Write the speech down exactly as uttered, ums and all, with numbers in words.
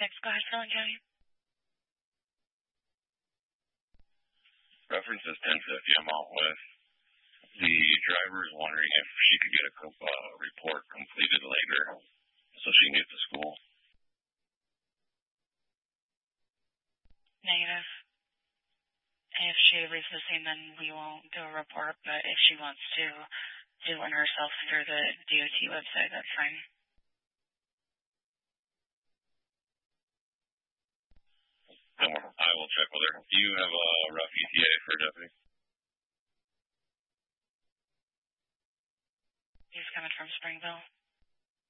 six, go ahead, Sterling County. Reference is ten fifty, I'm out west. The driver is wondering if she could get a uh, report completed later so she can get to school. Negative. If she reads the scene, then we won't do a report, but if she wants to do one herself through the D O T website, that's fine. I will check with her. Do you have a rough E T A for a deputy? He's coming from Springville.